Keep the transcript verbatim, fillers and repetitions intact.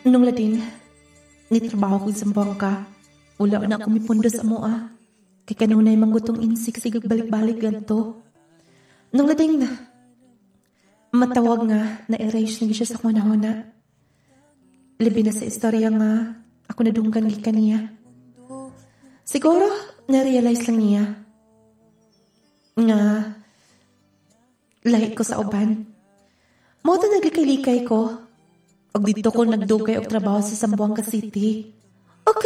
Nung ladin, nitrabaho ko sa bangka. Wala na ako mipundo sa mua. Kay kanunay manggutong insik sigag balik-balik ganto. Nung lading na, matawag nga na erase na siya sa kunahuna. Labi na sa istorya nga, ako nadunggan gikan niya. Siguro, na-realize lang niya nga lahi ko sa uban. Mo to naglikay-likay ko. Og dito ko nagdugay og trabaho sa Zamboanga City.